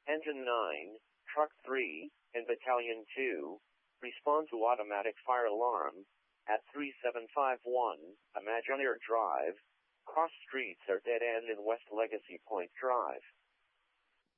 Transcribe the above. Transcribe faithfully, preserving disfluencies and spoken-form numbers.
Engine nine, Truck three, and Battalion two, respond to automatic fire alarm at three seven five one, Imagineer Drive. Cross streets are dead end in West Legacy Point Drive.